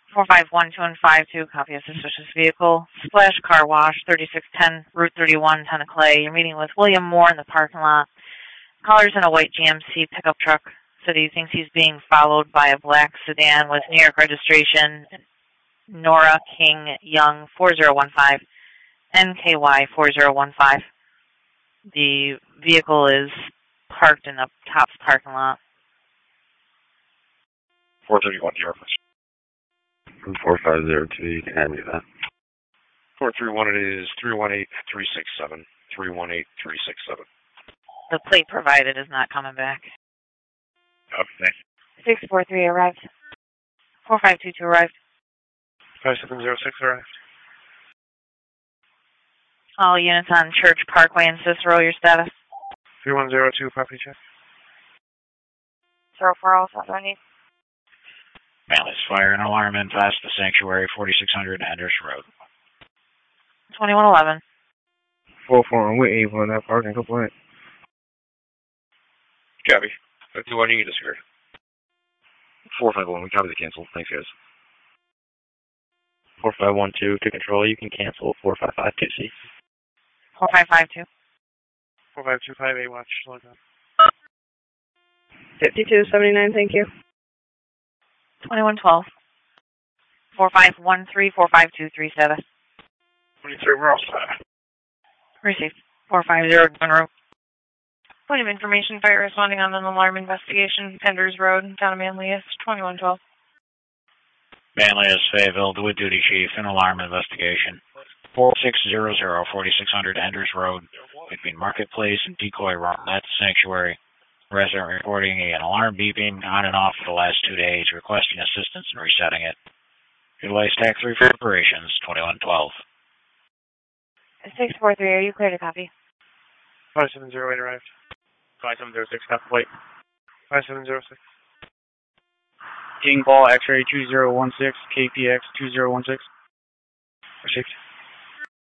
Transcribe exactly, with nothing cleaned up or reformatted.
four five one two one five two, copy of suspicious vehicle. Splash Car Wash, thirty-six ten, Route thirty-one, Tennessee. You're meeting with William Moore in the parking lot. Caller's in a white G M C pickup truck. Said he thinks he's being followed by a black sedan with New York registration, Nora King Young, four zero one five, N K Y four zero one five. The vehicle is parked in the Tops parking lot. four thirty-one, New York. four five zero two, you can hand me that. four three one, it is three one eight three six seven. three one eight three six seven. The plate provided is not coming back. Okay, thanks. six four three arrived. four five two two arrived. five seven zero six arrived. All units on Church Parkway in Cicero, your status? three one zero two, property check. zero four oh seven eight. Manless fire and alarm in past the sanctuary, forty-six hundred Henders Road. twenty-one eleven. four four on Whitney, on that parking complaint. Copy. Do I need to secure? four five one, we copy the cancel. Thanks, guys. four five one two to control, you can cancel four five five two C. four five five two. four five two five, A watch, slow down. fifty-two seventy-nine, thank you. twenty-one twelve. four five one three four five two three seven. twenty-three, we're all set. Received. four five zero, Monroe. Point of information, fire responding on an alarm investigation, Penders Road, town of Manlius, twenty-one twelve. Manlius, Fayetteville, the Wood Duty Chief, an alarm investigation. four six zero zero, forty-six hundred Henders Road, between Marketplace and Decoy Run. That's Sanctuary. Resident reporting an alarm beeping on and off for the last two days, requesting assistance in resetting it. Utilize Tac three for operations, twenty-one twelve. six four three, are you clear to copy? five seven zero eight arrived. five seven zero six, copy plate. five seven zero six. King Ball, X-ray two zero one six, K P X two zero one six. Received.